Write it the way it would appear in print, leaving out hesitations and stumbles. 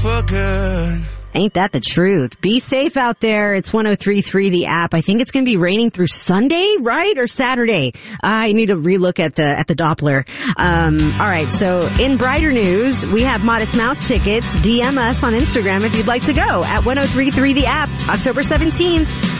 for good. Ain't that the truth? Be safe out there. It's 103.3 the app. I think it's going to be raining through Sunday, right? Or Saturday. I need to relook at the Doppler. All right. So in brighter news, we have Modest Mouse tickets. DM us on Instagram if you'd like to go at 103.3 the app, October 17th.